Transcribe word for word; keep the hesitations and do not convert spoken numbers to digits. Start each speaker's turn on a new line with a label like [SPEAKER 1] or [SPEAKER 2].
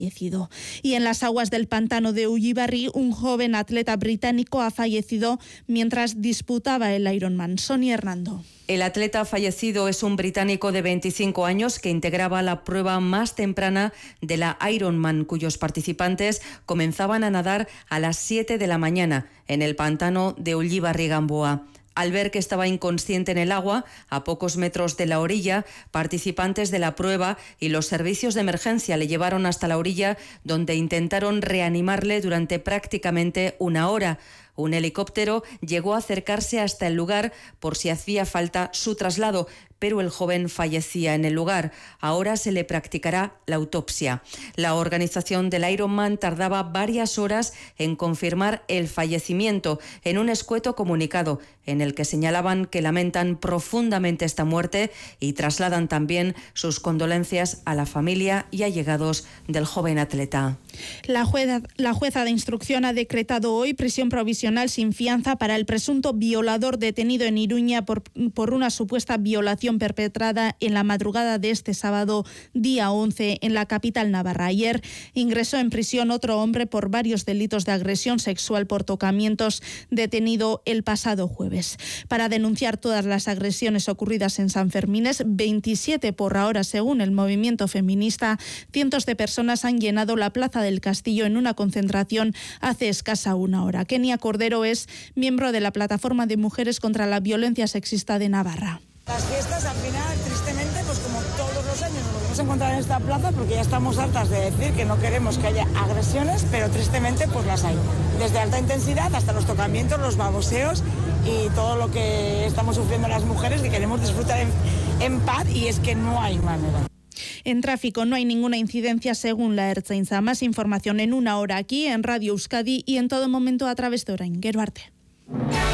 [SPEAKER 1] fallecido. Y en las aguas del pantano de Ullíbarri, un joven atleta británico ha fallecido mientras disputaba el Ironman. Sonia Hernando.
[SPEAKER 2] El atleta fallecido es un británico de veinticinco años que integraba la prueba más temprana de la Ironman, cuyos participantes comenzaban a nadar a las siete de la mañana en el pantano de Ullíbarri-Gamboa. Al ver que estaba inconsciente en el agua, a pocos metros de la orilla, participantes de la prueba y los servicios de emergencia le llevaron hasta la orilla, donde intentaron reanimarle durante prácticamente una hora. Un helicóptero llegó a acercarse hasta el lugar por si hacía falta su traslado, pero el joven fallecía en el lugar. Ahora se le practicará la autopsia. La organización del Ironman tardaba varias horas en confirmar el fallecimiento en un escueto comunicado en el que señalaban que lamentan profundamente esta muerte y trasladan también sus condolencias a la familia y allegados del joven atleta.
[SPEAKER 1] La jueza, la jueza de instrucción ha decretado hoy prisión provisional sin fianza para el presunto violador detenido en Iruña por, por una supuesta violación perpetrada en la madrugada de este sábado, día once, en la capital navarra. Ayer ingresó en prisión otro hombre por varios delitos de agresión sexual por tocamientos, detenido el pasado jueves. Para denunciar todas las agresiones ocurridas en San Fermines, veintisiete por ahora según el movimiento feminista, cientos de personas han llenado la Plaza del Castillo en una concentración hace escasa una hora. Kenia Cordero es miembro de la Plataforma de Mujeres contra la Violencia Sexista de Navarra.
[SPEAKER 3] Las fiestas, al final, tristemente, pues como todos los años nos volvemos a encontrar en esta plaza porque ya estamos hartas de decir que no queremos que haya agresiones, pero tristemente pues las hay. Desde alta intensidad hasta los tocamientos, los baboseos y todo lo que estamos sufriendo las mujeres, que queremos disfrutar en, en paz, y es que no hay manera.
[SPEAKER 1] En tráfico no hay ninguna incidencia según la Ertzaintza. Más información en una hora aquí en Radio Euskadi y en todo momento a través de Orain. Gero arte.